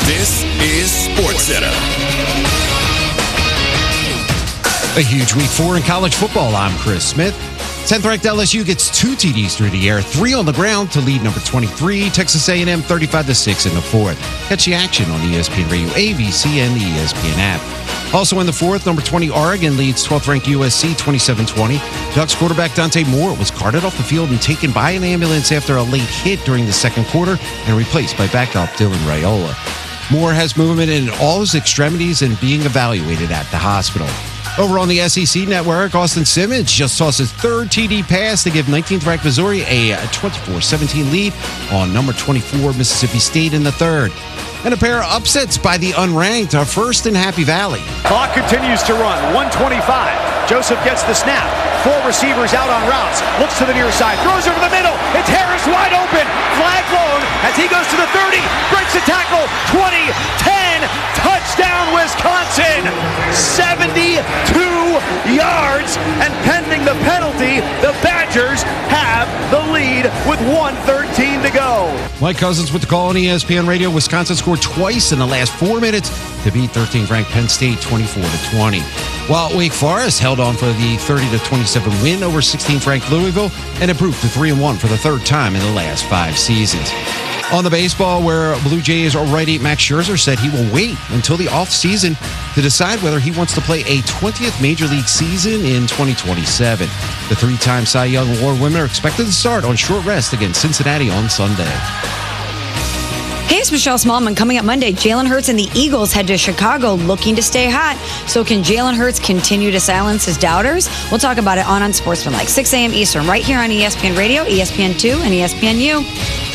This is SportsCenter. A huge week 4 in college football. I'm Chris Smith. 10th-ranked LSU gets 2 TDs through the air, 3 on the ground to lead number 23, Texas A&M 35-6 in the 4th. Catch the action on ESPN Radio, ABC, and the ESPN app. Also in the 4th, number 20 Oregon leads 12th-ranked USC 27-20. Ducks quarterback Dante Moore was carted off the field and taken by an ambulance after a late hit during the second quarter and replaced by backup Dylan Raiola. Moore has movement in all his extremities and being evaluated at the hospital. Over on the SEC network, Austin Simmons just tossed his 3rd TD pass to give 19th-ranked Missouri a 24-17 lead on number 24 Mississippi State in the 3rd. And a pair of upsets by the unranked are first in Happy Valley. Clock continues to run. 1:25. Joseph gets the snap. 4 receivers out on routes. Looks to the near side. Throws over the middle. It's Harris wide open. Flag blown as he goes to the 30. Breaks the tackle. 20, 10. Touchdown Wisconsin. 72 yards. And pending the penalty, the Badgers have the lead with 1:13 to go. Mike Cousins with the call on ESPN Radio. Wisconsin scored twice in the last 4 minutes to beat 13th-ranked Penn State 24-20. While Wake Forest held on for the 30-27 win over 16th-ranked Louisville and improved to 3-1 for the 3rd time in the last 5 seasons. On the baseball, where Blue Jays righty Max Scherzer said he will wait until the offseason to decide whether he wants to play a 20th Major League season in 2027. The 3-time Cy Young Award winner expected to start on short rest against Cincinnati on Sunday. Hey, it's Michelle Smallman. Coming up Monday, Jalen Hurts and the Eagles head to Chicago looking to stay hot. So can Jalen Hurts continue to silence his doubters? We'll talk about it on Unsportsmanlike, 6 a.m. Eastern, right here on ESPN Radio, ESPN2, and ESPNU.